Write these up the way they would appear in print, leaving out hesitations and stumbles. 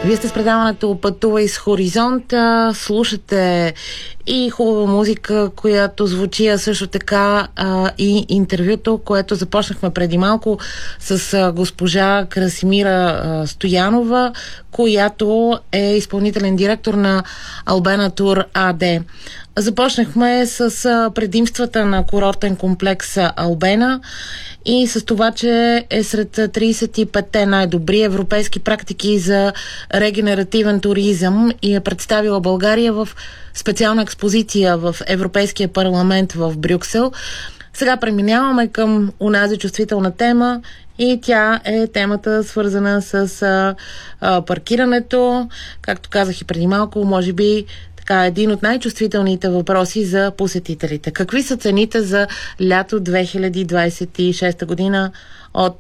Вие сте с предаването "Пътувай с Хоризонт". Слушате и хубава музика, която звучи, а също така и интервюто, което започнахме преди малко с госпожа Красимира Стоянова, която е изпълнителен директор на Албена Тур АД. Започнахме с предимствата на курортен комплекс Албена и с това, че е сред 35-те най-добри европейски практики за регенеративен туризъм и е представила България в специална експозиция в Европейския парламент в Брюксел. Сега преминаваме към онази чувствителна тема и тя е темата, свързана с паркирането. Както казах и преди малко, може би един от най-чувствителните въпроси за посетителите. Какви са цените за лято 2026 година от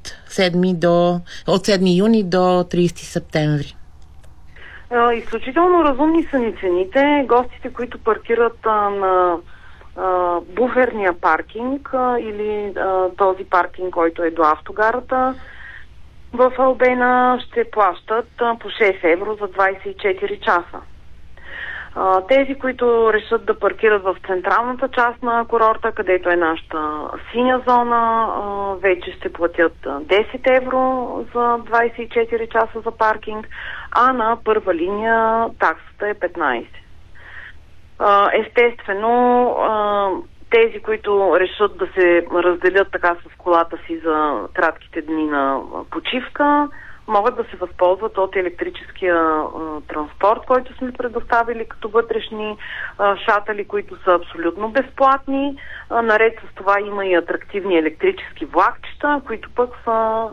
7 юни до 30 септември? Изключително разумни са ни цените. Гостите, които паркират на буферния паркинг или този паркинг, който е до автогарата в Албена, ще плащат по 6 евро за 24 часа. Тези, които решат да паркират в централната част на курорта, където е нашата синя зона, вече ще платят 10 евро за 24 часа за паркинг, а на първа линия таксата е 15. Естествено, тези, които решат да се разделят така с колата си за кратките дни на почивка, могат да се възползват от електрическия транспорт, който сме предоставили като вътрешни шатали, които са абсолютно безплатни. Наред с това има и атрактивни електрически влакчета, които пък са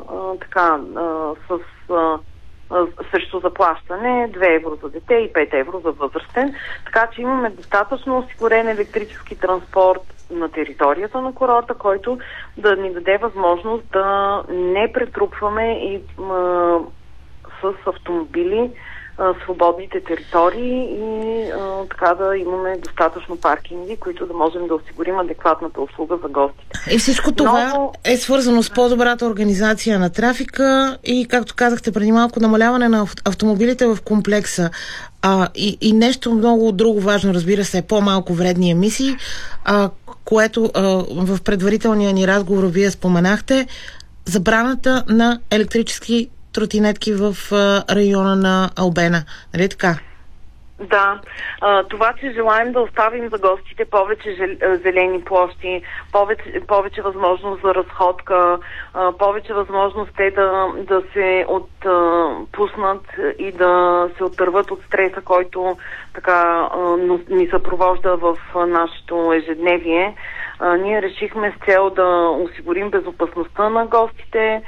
срещу заплащане 2 евро за дете и 5 евро за възрастен. Така че имаме достатъчно осигурен електрически транспорт на територията на курорта, който да ни даде възможност да не претрупваме и с автомобили свободните територии и така да имаме достатъчно паркинги, които да можем да осигурим адекватната услуга за гостите. И всичко това е свързано с по-добрата организация на трафика и, както казахте преди малко, намаляване на автомобилите в комплекса. И нещо много друго важно, разбира се, е по-малко вредни емисии, което в предварителния ни разговор вие споменахте, забраната на електрически тротинетки в района на Албена. Нали така? Да. Това, че желаем да оставим за гостите повече зелени площи, повече възможност за разходка, повече възможност те да се отпуснат и да се отърват от стреса, който така ни съпровожда в нашето ежедневие. Ние решихме с цел да осигурим безопасността на гостите,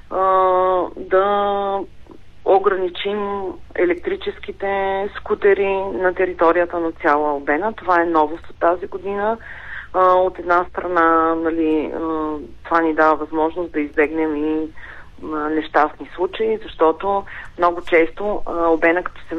да ограничим електрическите скутери на територията на цяла Албена. Това е новост от тази година. От една страна, това ни дава възможност да избегнем и нещастни случаи, защото много често Албена като